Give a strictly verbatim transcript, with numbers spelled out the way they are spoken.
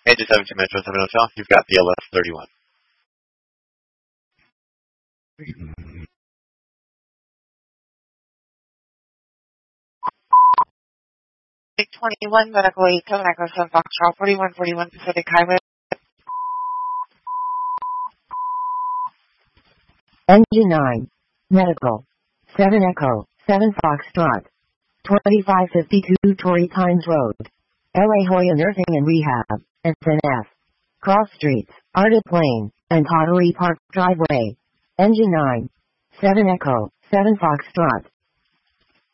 Engine seventeen Metro seven Hotel, you've got B L S thirty-one. twenty-one Medical eight seven Echo seven Foxtrot forty-one forty-one Pacific Highway. Engine nine. Medical. seven Echo, seven Foxtrot. twenty-five fifty-two Torrey Pines Road. La Jolla Nursing and Rehab, S N F. Cross Streets, Artist Lane, and Pottery Park Driveway. Engine nine. seven Echo, seven Foxtrot.